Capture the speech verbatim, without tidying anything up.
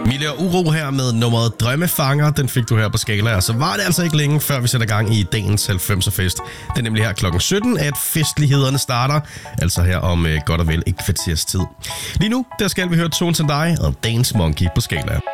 Mille og Uro her med nummeret Drømmefanger. Den fik du her på Skala. Og så var det altså ikke længe, før vi sætter gang i dagens halvfemser-fest. Det er nemlig her klokken sytten, at festlighederne starter. Altså her om øh, godt og vel et kvarters tid. Lige nu, der skal vi høre Tones and I og Dance Monkey på Skala.